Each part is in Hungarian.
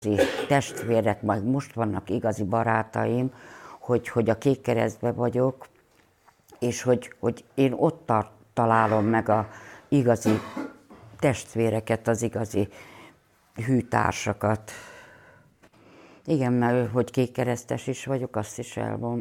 Testvérek, majd most vannak igazi barátaim, hogy a Kékkeresztben vagyok, és hogy én ott találom meg az igazi testvéreket, az igazi hűtársakat. Igen, mert hogy kékkeresztes is vagyok, azt is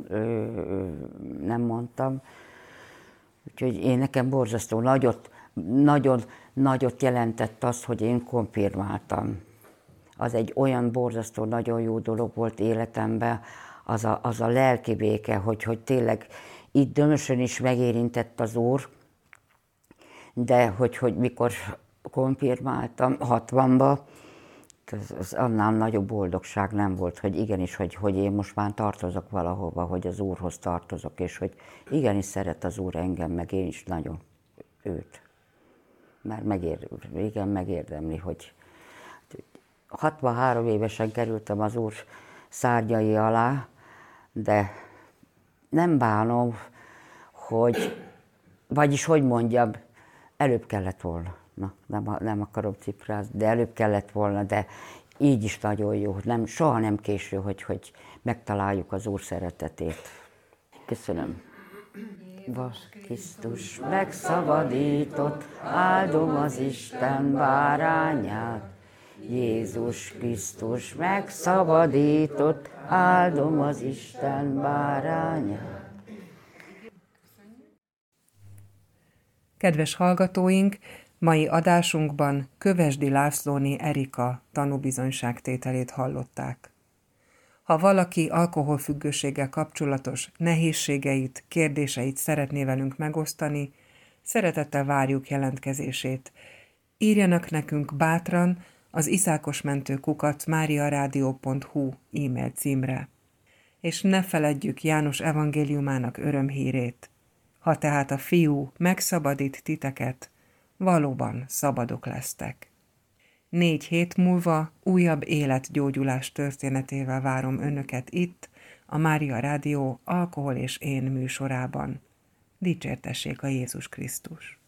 nem mondtam. Úgyhogy én nekem borzasztó nagyon nagyot jelentett az, hogy én konfirmáltam. Az egy olyan borzasztó, nagyon jó dolog volt életemben, az a lelki béke, hogy tényleg itt Dömösön is megérintett az Úr, de hogy mikor konfirmáltam 60-ba, az annál nagyobb boldogság nem volt, hogy igenis, hogy én most már tartozok valahova, hogy az Úrhoz tartozok, és hogy igenis szeret az Úr engem, meg én is nagyon őt. Mert megérdemli, hogy 63 évesen kerültem az Úr szárnyai alá, de nem bánom, vagyis hogy mondjam, előbb kellett volna. Na, nem akarom ciprázni, de előbb kellett volna, de így is nagyon jó, soha nem késő, hogy megtaláljuk az Úr szeretetét. Köszönöm. Krisztus megszabadított, áldom az Isten bárányát. Jézus Krisztus megszabadított, áldom az Isten bárányát. Kedves hallgatóink, mai adásunkban Kövesdi Lászlóné Erika tanúbizonyságtételét hallották. Ha valaki alkoholfüggőséggel kapcsolatos nehézségeit, kérdéseit szeretné velünk megosztani, szeretettel várjuk jelentkezését. Írjanak nekünk bátran az iszákosmentő@mariaradio.hu e-mail címre. És ne feledjük János evangéliumának örömhírét. Ha tehát a Fiú megszabadít titeket, valóban szabadok lesztek. 4 hét múlva újabb életgyógyulás történetével várom önöket itt, a Mária Rádió Alkohol és én műsorában. Dicsértessék a Jézus Krisztus!